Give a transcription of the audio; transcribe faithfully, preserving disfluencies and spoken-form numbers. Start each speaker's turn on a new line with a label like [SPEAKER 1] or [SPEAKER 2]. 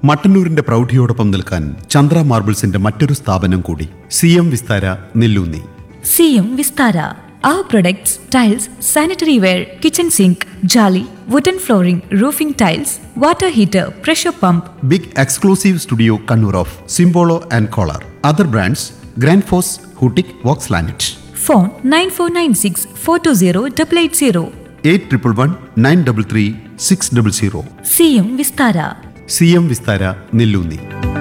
[SPEAKER 1] മട്ടന്നൂരിന്റെ പ്രൗഢിയോടൊപ്പം നിൽക്കാൻ ചന്ദ്ര മാർബിൾസിന്റെ മറ്റൊരു സ്ഥാപനം കൂടി, C M Vistara Nelloonni.
[SPEAKER 2] C M Vistara. Our products, tiles, sanitary ware, kitchen sink, jolly, wooden flooring, roofing tiles, water heater, pressure pump.
[SPEAKER 1] Big exclusive studio Kannur of സിംബോളോ and collar. Other brands grand FOSS, ഹൂട്ടിക്, Woakes ലാനറ്റ്.
[SPEAKER 2] Phone nine four nine six four two zero eight eight zero.
[SPEAKER 1] Eight triple one nine double three six double zero.
[SPEAKER 2] C M Vistara.
[SPEAKER 1] C M Vistara Nelloonni.